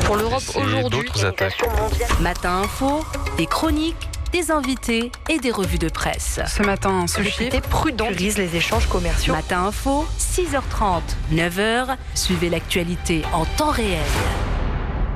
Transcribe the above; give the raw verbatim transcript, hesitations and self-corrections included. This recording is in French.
Pour l'Europe Et aujourd'hui, d'autres attaques. Matin Info, des chroniques, des invités et des revues de presse. Ce matin, ce député chiffre prudent priorise les échanges commerciaux. Matin Info, six heures trente, neuf heures, suivez l'actualité en temps réel.